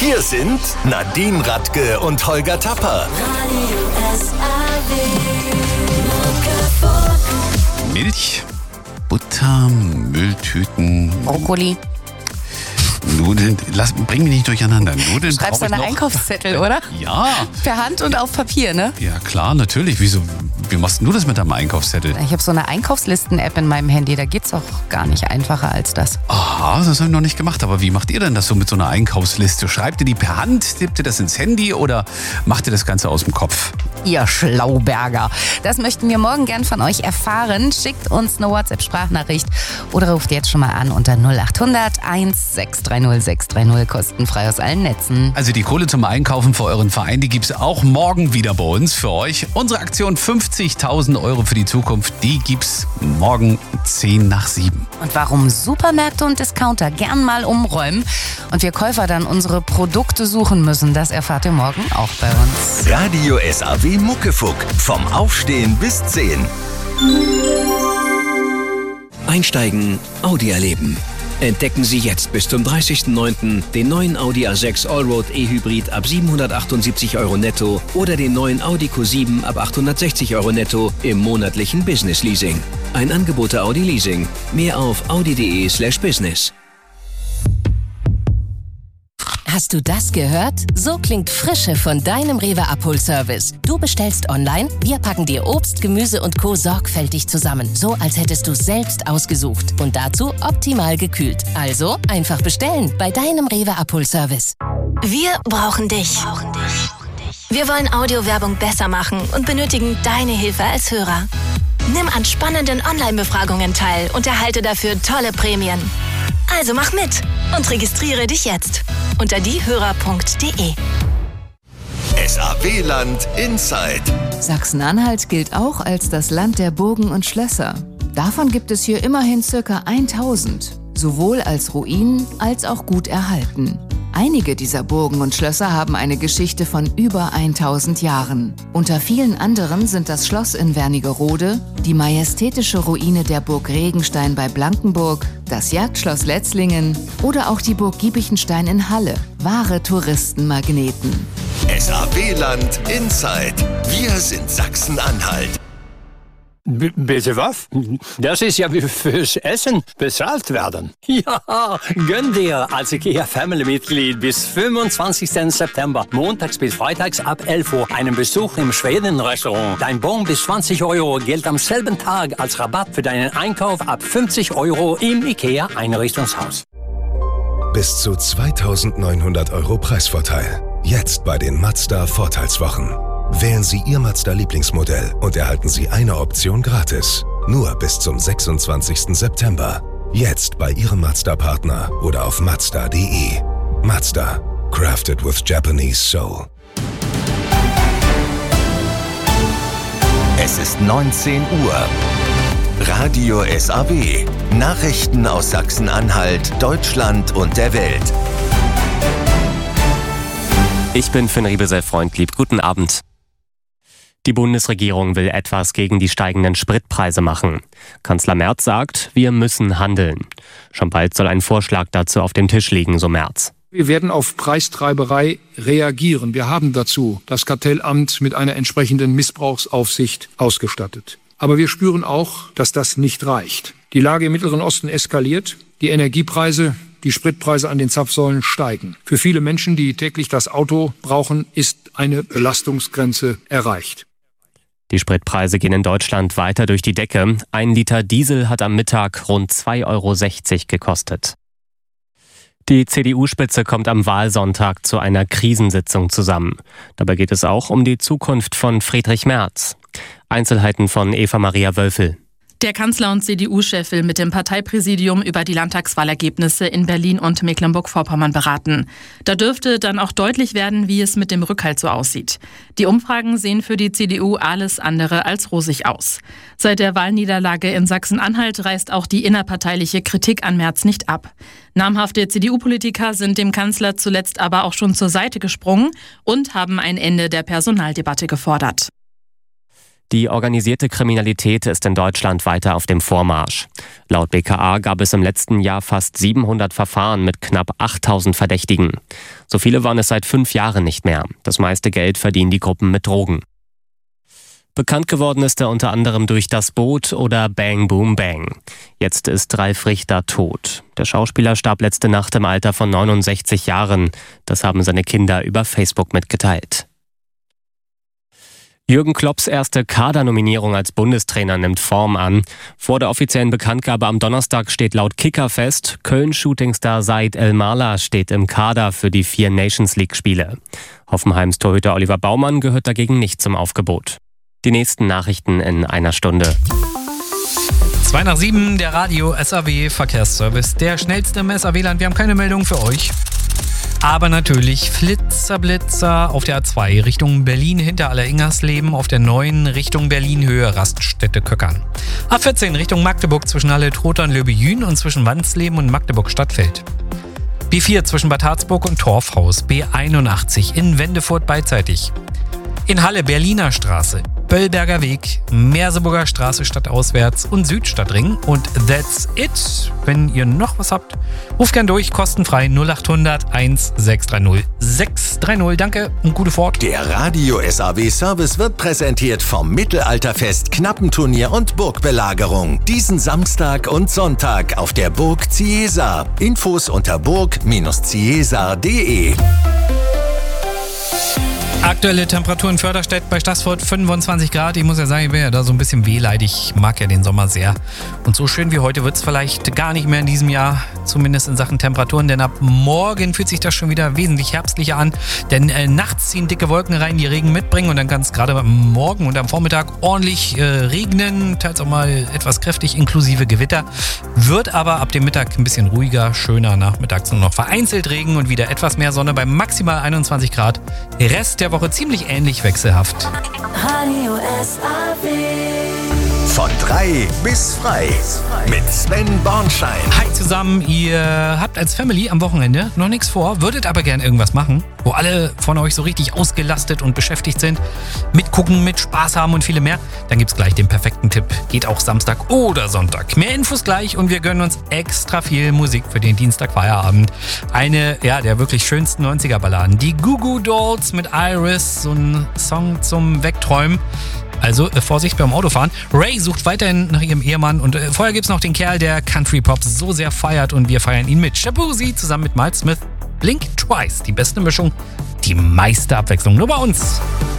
Hier sind Nadine Radke und Holger Tapper. Milch, Butter, Mülltüten, Brokkoli. Nudeln. Bring mich nicht durcheinander. Nudeln. Schreibst du einen Einkaufszettel, oder? Ja. Per Hand und auf Papier, ne? Ja, klar, natürlich. Wieso? Wie machst du das mit deinem Einkaufszettel? Ich habe so eine Einkaufslisten-App in meinem Handy. Da geht's auch gar nicht einfacher als das. Aha, das haben wir noch nicht gemacht. Aber wie macht ihr denn das so mit so einer Einkaufsliste? Schreibt ihr die per Hand? Tippt ihr das ins Handy oder macht ihr das Ganze aus dem Kopf? Ihr Schlauberger. Das möchten wir morgen gern von euch erfahren. Schickt uns eine WhatsApp-Sprachnachricht oder ruft jetzt schon mal an unter 0800 1630 630, kostenfrei aus allen Netzen. Also die Kohle zum Einkaufen für euren Verein, die gibt's auch morgen wieder bei uns für euch. Unsere Aktion 50.000 Euro für die Zukunft, die gibt's morgen 6:50. Und warum Supermärkte und Discounter gern mal umräumen und wir Käufer dann unsere Produkte suchen müssen, das erfahrt ihr morgen auch bei uns. Radio SAW Muckefuck. Vom Aufstehen bis 10. Einsteigen, Audi erleben. Entdecken Sie jetzt bis zum 30.09. den neuen Audi A6 Allroad E-Hybrid ab 778 Euro netto oder den neuen Audi Q7 ab 860 Euro netto im monatlichen Business Leasing. Ein Angebot der Audi Leasing. Mehr auf audi.de/business. Hast du das gehört? So klingt Frische von deinem Rewe Abholservice. Du bestellst online, wir packen dir Obst, Gemüse und Co. sorgfältig zusammen. So, als hättest du es selbst ausgesucht. Und dazu optimal gekühlt. Also einfach bestellen bei deinem Rewe Abholservice. Wir brauchen dich. Wir wollen Audiowerbung besser machen und benötigen deine Hilfe als Hörer. Nimm an spannenden Online-Befragungen teil und erhalte dafür tolle Prämien. Also mach mit und registriere dich jetzt unter diehörer.de. SAW-Land Inside. Sachsen-Anhalt gilt auch als das Land der Burgen und Schlösser. Davon gibt es hier immerhin ca. 1000, sowohl als Ruinen als auch gut erhalten. Einige dieser Burgen und Schlösser haben eine Geschichte von über 1000 Jahren. Unter vielen anderen sind das Schloss in Wernigerode, die majestätische Ruine der Burg Regenstein bei Blankenburg, das Jagdschloss Letzlingen oder auch die Burg Giebichenstein in Halle. Wahre Touristenmagneten. SAW-Land Inside. Wir sind Sachsen-Anhalt. Bitte was? Das ist ja wie fürs Essen bezahlt werden. Ja, gönn dir als IKEA-Family-Mitglied bis 25. September, montags bis freitags ab 11 Uhr, einen Besuch im Schweden-Restaurant. Dein Bon bis 20 Euro gilt am selben Tag als Rabatt für deinen Einkauf ab 50 Euro im IKEA-Einrichtungshaus. Bis zu 2.900 Euro Preisvorteil. Jetzt bei den Mazda-Vorteilswochen. Wählen Sie Ihr Mazda-Lieblingsmodell und erhalten Sie eine Option gratis. Nur bis zum 26. September. Jetzt bei Ihrem Mazda-Partner oder auf Mazda.de. Mazda. Crafted with Japanese Soul. Es ist 19 Uhr. Radio SAW. Nachrichten aus Sachsen-Anhalt, Deutschland und der Welt. Ich bin Finn Riebesell-Freundlieb. Guten Abend. Die Bundesregierung will etwas gegen die steigenden Spritpreise machen. Kanzler Merz sagt, wir müssen handeln. Schon bald soll ein Vorschlag dazu auf dem Tisch liegen, so Merz. Wir werden auf Preistreiberei reagieren. Wir haben dazu das Kartellamt mit einer entsprechenden Missbrauchsaufsicht ausgestattet. Aber wir spüren auch, dass das nicht reicht. Die Lage im Mittleren Osten eskaliert, die Energiepreise, die Spritpreise an den Zapfsäulen steigen. Für viele Menschen, die täglich das Auto brauchen, ist eine Belastungsgrenze erreicht. Die Spritpreise gehen in Deutschland weiter durch die Decke. 1 Liter Diesel hat am Mittag rund 2,60 Euro gekostet. Die CDU-Spitze kommt am Wahlsonntag zu einer Krisensitzung zusammen. Dabei geht es auch um die Zukunft von Friedrich Merz. Einzelheiten von Eva-Maria Wölfel. Der Kanzler und CDU-Chef will mit dem Parteipräsidium über die Landtagswahlergebnisse in Berlin und Mecklenburg-Vorpommern beraten. Da dürfte dann auch deutlich werden, wie es mit dem Rückhalt so aussieht. Die Umfragen sehen für die CDU alles andere als rosig aus. Seit der Wahlniederlage in Sachsen-Anhalt reißt auch die innerparteiliche Kritik an Merz nicht ab. Namhafte CDU-Politiker sind dem Kanzler zuletzt aber auch schon zur Seite gesprungen und haben ein Ende der Personaldebatte gefordert. Die organisierte Kriminalität ist in Deutschland weiter auf dem Vormarsch. Laut BKA gab es im letzten Jahr fast 700 Verfahren mit knapp 8000 Verdächtigen. So viele waren es seit 5 Jahren nicht mehr. Das meiste Geld verdienen die Gruppen mit Drogen. Bekannt geworden ist er unter anderem durch Das Boot oder Bang Boom Bang. Jetzt ist Ralf Richter tot. Der Schauspieler starb letzte Nacht im Alter von 69 Jahren. Das haben seine Kinder über Facebook mitgeteilt. Jürgen Klopps erste Kadernominierung als Bundestrainer nimmt Form an. Vor der offiziellen Bekanntgabe am Donnerstag steht laut Kicker fest, Köln-Shootingstar Said El-Mala steht im Kader für die 4 Nations-League-Spiele. Hoffenheims Torhüter Oliver Baumann gehört dagegen nicht zum Aufgebot. Die nächsten Nachrichten in einer Stunde. 6:02, der Radio SAW Verkehrsservice, der schnellste im SAW-Land. Wir haben keine Meldung für euch. Aber natürlich Flitzer-Blitzer auf der A2 Richtung Berlin hinter Alleringersleben, auf der 9 Richtung Berlin Höhe Raststätte-Köckern. A14 Richtung Magdeburg zwischen Halle-Trotha und Löbejün und zwischen Wandsleben und Magdeburg-Stadtfeld. B4 zwischen Bad Harzburg und Torfhaus, B81 in Wendefurt beidseitig. In Halle Berliner Straße, Böllberger Weg, Merseburger Straße stadtauswärts und Südstadtring. Und that's it. Wenn ihr noch was habt, ruft gern durch, kostenfrei 0800 1630 630. Danke und gute Fahrt. Der Radio SAW Service wird präsentiert vom Mittelalterfest, Knappenturnier und Burgbelagerung. Diesen Samstag und Sonntag auf der Burg Ciesar. Infos unter burg-ciesar.de. Aktuelle Temperaturen Förderstedt bei Stassfurt 25 Grad. Ich muss ja sagen, ich bin ja da so ein bisschen wehleidig. Ich mag ja den Sommer sehr. Und so schön wie heute wird es vielleicht gar nicht mehr in diesem Jahr, zumindest in Sachen Temperaturen. Denn ab morgen fühlt sich das schon wieder wesentlich herbstlicher an. Denn nachts ziehen dicke Wolken rein, die Regen mitbringen. Und dann kann es gerade am Morgen und am Vormittag ordentlich regnen. Teils auch mal etwas kräftig, inklusive Gewitter. Wird aber ab dem Mittag ein bisschen ruhiger, schöner. Nachmittags nur noch vereinzelt Regen und wieder etwas mehr Sonne bei maximal 21 Grad. Rest der Woche ziemlich ähnlich wechselhaft. Radio SAW. Von 3 bis frei. Mit Sven Bornschein. Hi zusammen, ihr habt als Family am Wochenende noch nichts vor, würdet aber gern irgendwas machen, wo alle von euch so richtig ausgelastet und beschäftigt sind, mitgucken, mit Spaß haben und viele mehr, dann gibt's gleich den perfekten Tipp. Geht auch Samstag oder Sonntag. Mehr Infos gleich und wir gönnen uns extra viel Musik für den Dienstagfeierabend. Eine der wirklich schönsten 90er-Balladen. Die Goo Goo Dolls mit Iris, so ein Song zum Wegträumen. Also Vorsicht beim Autofahren. Ray sucht weiterhin nach ihrem Ehemann und vorher gibt's noch den Kerl, der Country Pop so sehr feiert und wir feiern ihn mit Shabuzi zusammen mit Miles Smith. Blink Twice, die beste Mischung, die meiste Abwechslung, nur bei uns.